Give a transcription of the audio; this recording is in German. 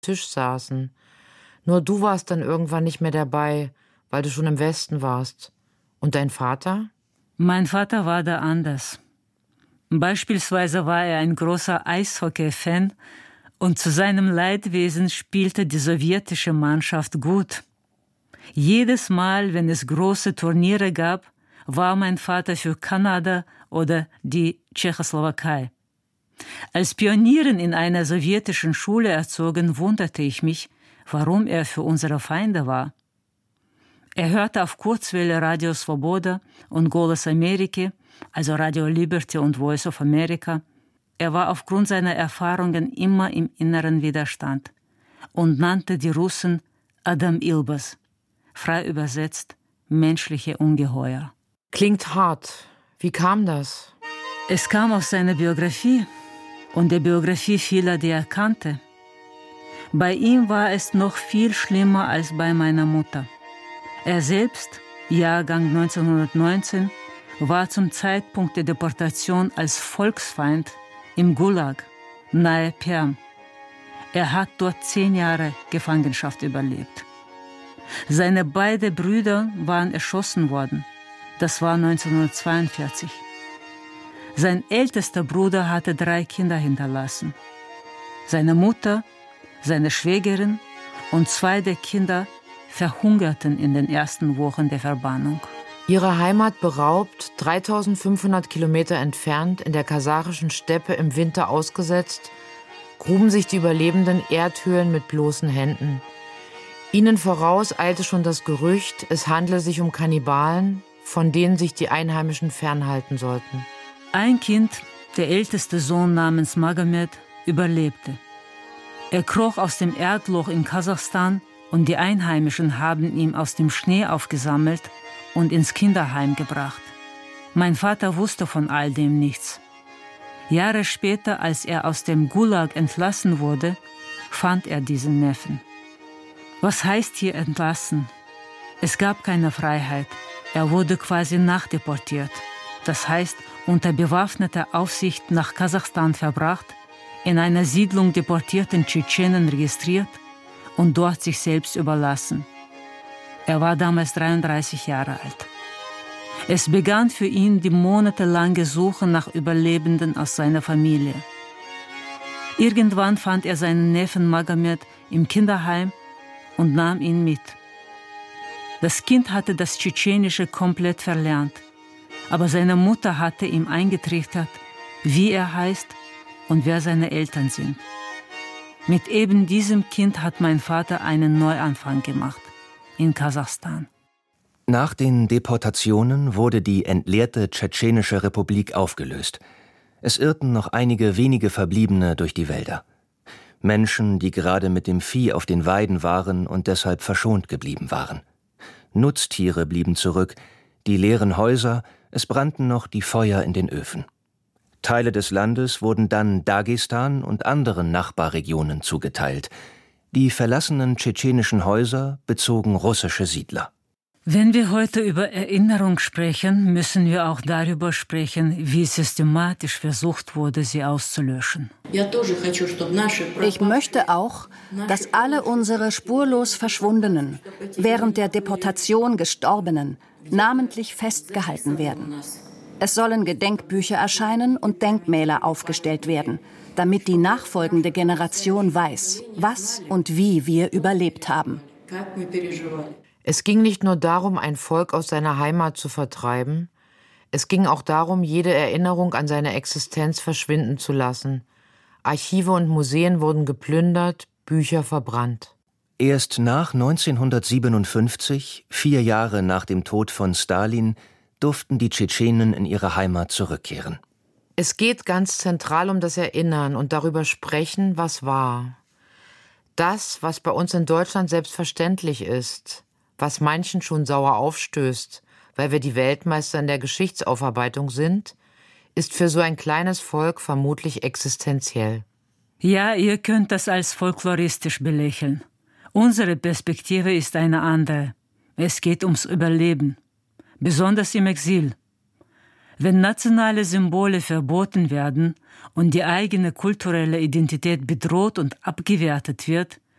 Tisch saßen. Nur du warst dann irgendwann nicht mehr dabei, weil du schon im Westen warst. Und dein Vater? Mein Vater war da anders. Beispielsweise war er ein großer Eishockey-Fan und zu seinem Leidwesen spielte die sowjetische Mannschaft gut. Jedes Mal, wenn es große Turniere gab, war mein Vater für Kanada oder die Tschechoslowakei. Als Pionierin in einer sowjetischen Schule erzogen, wunderte ich mich, warum er für unsere Feinde war. Er hörte auf Kurzwelle Radio Svoboda und Голос Америки, also Radio Liberty und Voice of America. Er war aufgrund seiner Erfahrungen immer im inneren Widerstand und nannte die Russen Adam Ilbas, frei übersetzt menschliche Ungeheuer. Klingt hart. Wie kam das? Es kam aus seiner Biografie und der Biografie vieler, die er kannte. Bei ihm war es noch viel schlimmer als bei meiner Mutter. Er selbst, Jahrgang 1919, war zum Zeitpunkt der Deportation als Volksfeind im Gulag, nahe Perm. Er hat dort 10 Jahre Gefangenschaft überlebt. Seine beiden Brüder waren erschossen worden. Das war 1942. Sein ältester Bruder hatte 3 Kinder hinterlassen. Seine Mutter, seine Schwägerin und 2 der Kinder verhungerten in den ersten Wochen der Verbannung. Ihre Heimat beraubt, 3500 Kilometer entfernt, in der kasachischen Steppe im Winter ausgesetzt, gruben sich die Überlebenden Erdhöhlen mit bloßen Händen. Ihnen voraus eilte schon das Gerücht, es handle sich um Kannibalen, von denen sich die Einheimischen fernhalten sollten. Ein Kind, der älteste Sohn namens Magomed, überlebte. Er kroch aus dem Erdloch in Kasachstan und die Einheimischen haben ihn aus dem Schnee aufgesammelt und ins Kinderheim gebracht. Mein Vater wusste von all dem nichts. Jahre später, als er aus dem Gulag entlassen wurde, fand er diesen Neffen. Was heißt hier entlassen? Es gab keine Freiheit. Er wurde quasi nachdeportiert. Das heißt, unter bewaffneter Aufsicht nach Kasachstan verbracht, in einer Siedlung deportierten Tschetschenen registriert und dort sich selbst überlassen. Er war damals 33 Jahre alt. Es begann für ihn die monatelange Suche nach Überlebenden aus seiner Familie. Irgendwann fand er seinen Neffen Magomed im Kinderheim und nahm ihn mit. Das Kind hatte das Tschetschenische komplett verlernt, aber seine Mutter hatte ihm eingetrichtert, wie er heißt und wer seine Eltern sind. Mit eben diesem Kind hat mein Vater einen Neuanfang gemacht in Kasachstan. Nach den Deportationen wurde die entleerte Tschetschenische Republik aufgelöst. Es irrten noch einige wenige Verbliebene durch die Wälder. Menschen, die gerade mit dem Vieh auf den Weiden waren und deshalb verschont geblieben waren. Nutztiere blieben zurück, die leeren Häuser, es brannten noch die Feuer in den Öfen. Teile des Landes wurden dann Dagestan und anderen Nachbarregionen zugeteilt. Die verlassenen tschetschenischen Häuser bezogen russische Siedler. Wenn wir heute über Erinnerung sprechen, müssen wir auch darüber sprechen, wie systematisch versucht wurde, sie auszulöschen. Ich möchte auch, dass alle unsere spurlos Verschwundenen, während der Deportation Gestorbenen, namentlich festgehalten werden. Es sollen Gedenkbücher erscheinen und Denkmäler aufgestellt werden, damit die nachfolgende Generation weiß, was und wie wir überlebt haben. Es ging nicht nur darum, ein Volk aus seiner Heimat zu vertreiben, es ging auch darum, jede Erinnerung an seine Existenz verschwinden zu lassen. Archive und Museen wurden geplündert, Bücher verbrannt. Erst nach 1957, 4 Jahre nach dem Tod von Stalin, durften die Tschetschenen in ihre Heimat zurückkehren. Es geht ganz zentral um das Erinnern und darüber sprechen, was war. Das, was bei uns in Deutschland selbstverständlich ist, was manchen schon sauer aufstößt, weil wir die Weltmeister in der Geschichtsaufarbeitung sind, ist für so ein kleines Volk vermutlich existenziell. Ja, ihr könnt das als folkloristisch belächeln. Unsere Perspektive ist eine andere. Es geht ums Überleben, besonders im Exil. Wenn nationale Symbole verboten werden und die eigene kulturelle Identität bedroht und abgewertet wird,